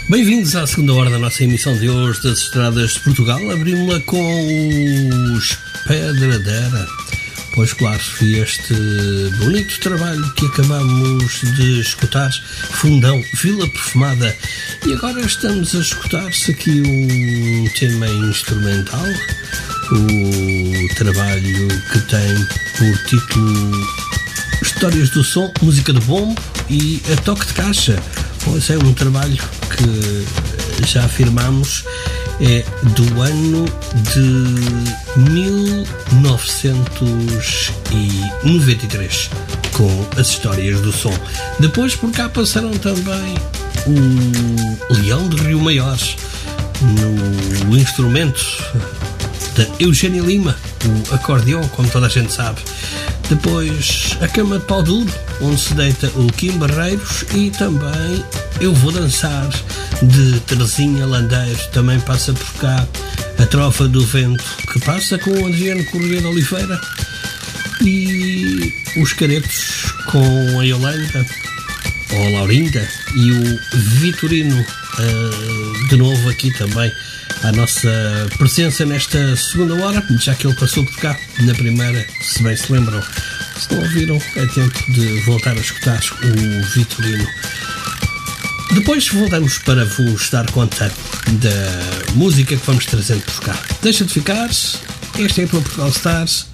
Bem-vindos à segunda hora da nossa emissão de hoje das Estradas de Portugal. Abrimos-la com os Pedradera. Pois claro, este bonito trabalho que acabamos de escutar, Fundão, Vila Perfumada. E agora estamos a escutar-se aqui um tema instrumental, o trabalho que tem por título Histórias do Som, Música de Bombo e a Toque de Caixa. Pois é um trabalho que já afirmamos é do ano de 1993, com as Histórias do Som. Depois por cá passaram também o Leão de Rio Maior, no instrumento da Eugénia Lima, o acordeão, como toda a gente sabe. Depois a Cama de Pau Duro, onde se deita o Kim Barreiros, e também Eu Vou Dançar, de Terezinha Landeiro. Também passa por cá a Trofa do Vento, que passa com o Adriano Correia de Oliveira, e os Caretos com a Yolanda, ou a Laurinda, e o Vitorino, de novo aqui também a nossa presença nesta segunda hora, já que ele passou por cá na primeira, se bem se lembram. Se não ouviram, é tempo de voltar a escutar o Vitorino. Depois voltamos para vos dar conta da música que vamos trazendo por cá. Deixa de ficar, esta é a tua Portugal Stars.